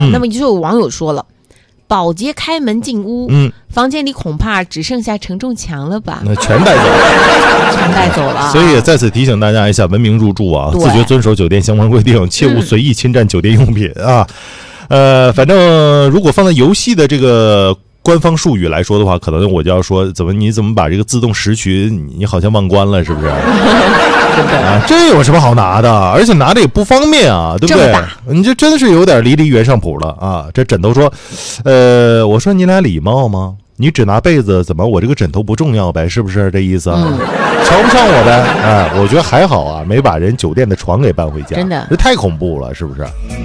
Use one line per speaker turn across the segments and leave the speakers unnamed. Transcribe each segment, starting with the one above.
那么就有网友说了，保洁开门进屋，房间里恐怕只剩下承重墙了吧？
那全带走了，
全带走了。
所以也再次提醒大家一下，文明入住啊，自觉遵守酒店相关规定，切勿随意侵占酒店用品啊。反正如果放在游戏的这个官方术语来说的话，可能我就要说，你怎么把这个自动拾取，你好像忘关了，是不是？啊，这有什么好拿的？而且拿的也不方便啊，对不对？你这真的是有点离原上谱了啊！这枕头说，我说你俩礼貌吗？你只拿被子，怎么我这个枕头不重要呗？是不是这意思啊？瞧不上我呗？哎，我觉得还好啊，没把人酒店的床给搬回家，
真的，
这太恐怖了，是不是？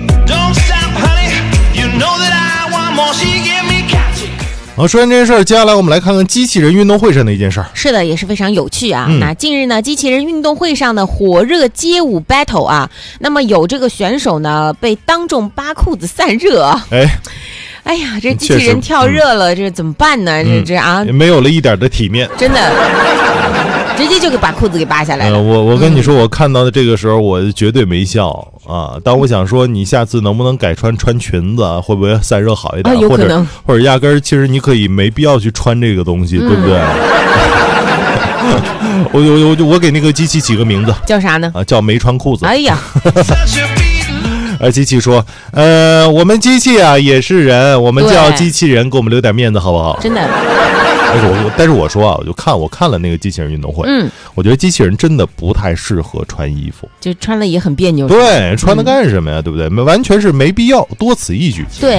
好，说完这件事儿，接下来我们来看看机器人运动会上的一件事儿。
是的，也是非常有趣啊。那近日呢，机器人运动会上的火热街舞 battle 啊，那么有这个选手呢被当众扒裤子散热啊。哎呀，这机器人跳热了，这怎么办呢？这啊，
没有了一点的体面，
真的。直接就把裤子给扒下来了。
我跟你说，我看到的这个时候，我绝对没笑啊。当我想说，你下次能不能改穿裙子，会不会散热好一点？
有可能，
或者压根儿，其实你可以没必要去穿这个东西，对不对？我给那个机器起个名字，
叫啥呢？
叫没穿裤子。
哎呀。
机器说，我们机器啊也是人，我们叫机器人，给我们留点面子好不好？
真的。
但是我说啊，我看了那个机器人运动会，我觉得机器人真的不太适合穿衣服，
就穿了也很别扭。
对，穿它干什么呀？对不对？完全是没必要，多此一举。
对。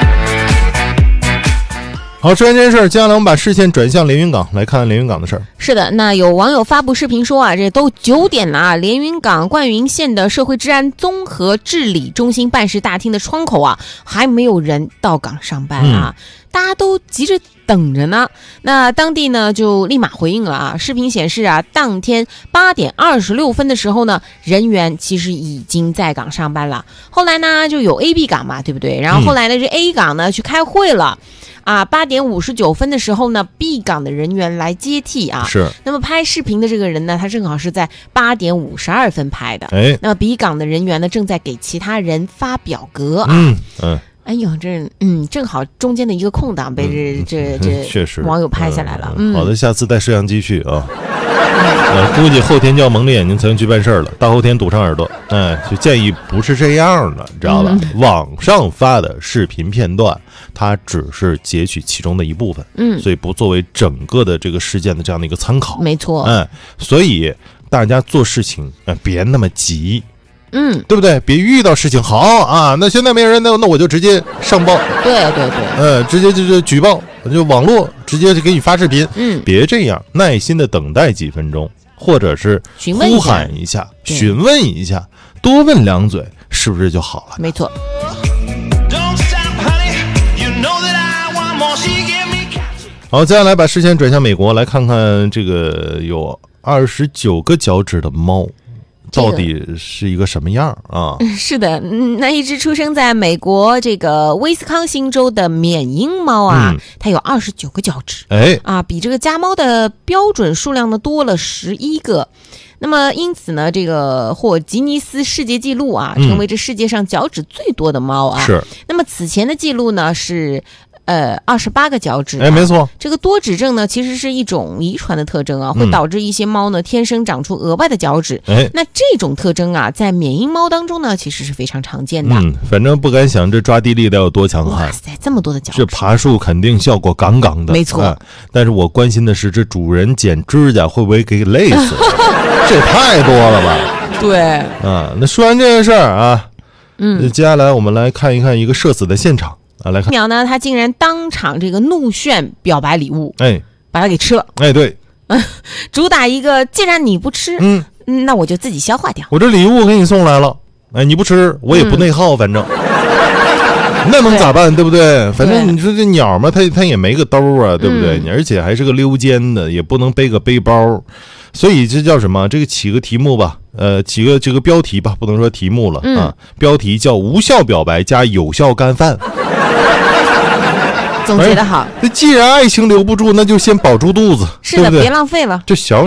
好，说完这件事儿，接下来我们把视线转向连云港，来看看连云港的事儿。
是的，那有网友发布视频说啊，这都9点了啊，连云港灌云县的社会治安综合治理中心办事大厅的窗口啊，还没有人到岗上班啊，大家都急着等着呢。那当地呢就立马回应了啊，视频显示啊，当天8点26分的时候呢，人员其实已经在岗上班了。后来呢就有 A、B 岗嘛，对不对？然后后来呢这 A 岗呢去开会了。8点59分的时候呢 ，B 岗的人员来接替啊。
是。
那么拍视频的这个人呢，他正好是在8点52分拍的。那么 B 岗的人员呢，正在给其他人发表格啊。哎呦，正好中间的一个空档被这
确实
网友拍下来了。
好的，下次带摄像机去啊。估计后天就要蒙着眼睛才能去办事了，大后天堵上耳朵。就建议不是这样的，知道吧？网上发的视频片段，它只是截取其中的一部分，所以不作为整个的这个事件的这样的一个参考。
没错。
所以大家做事情别那么急。
对
不对？别遇到事情好啊，那现在没人，那我就直接上报。
对。
直接就举报，就网络直接就给你发视频。别这样，耐心的等待几分钟，或者是呼喊一下，询问一下，多问2嘴，是不是就好了？
没错。
好，接下来把视线转向美国，来看看这个有29个脚趾的猫。到底是一个什么样啊？
是的，那一只出生在美国这个威斯康星州的缅因猫啊，它有29个脚趾，比这个家猫的标准数量呢多了11个。那么因此呢，这个获吉尼斯世界纪录啊，成为这世界上脚趾最多的猫啊。
是。
那么此前的记录呢是28个脚趾。
没错。
这个多趾症呢，其实是一种遗传的特征啊，会导致一些猫呢天生长出额外的脚趾。那这种特征啊，在缅因猫当中呢，其实是非常常见的。
反正不敢想这抓地力得有多强悍。
哇塞，这么多的脚趾，
这爬树肯定效果杠杠的。
没错。
但是我关心的是，这主人剪指甲会不会给累死？这也太多了吧？
对。
那说完这件事儿啊，接下来我们来看一看一个社死的现场。来看
鸟呢，他竟然当场这个怒炫表白礼物，把它给吃了。
对，
主打一个，既然你不吃，那我就自己消化掉。
我这礼物给你送来了，你不吃，我也不内耗，反正那能咋办？对不对？反正你说这鸟嘛，它也没个兜啊，对不对？而且还是个溜肩的，也不能背个背包。所以这叫什么？这个起个题目吧，起个这个标题吧，不能说题目了啊。标题叫无效表白加有效干饭。
总结的好。
既然爱情留不住，那就先保住肚子。
是的，别浪费了。
这小